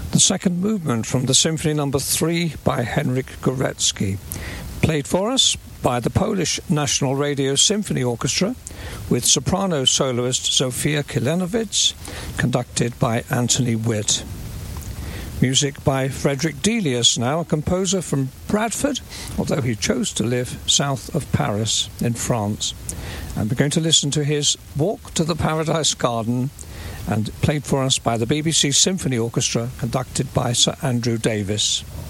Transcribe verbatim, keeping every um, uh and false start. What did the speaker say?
The second movement from the Symphony Number three by Henryk Górecki, played for us by the Polish National Radio Symphony Orchestra with soprano soloist Zofia Kilenowicz, conducted by Anthony Witt. Music by Frederick Delius, now a composer from Bradford, although he chose to live south of Paris in France. And we're going to listen to his Walk to the Paradise Garden, and played for us by the B B C Symphony Orchestra, conducted by Sir Andrew Davis.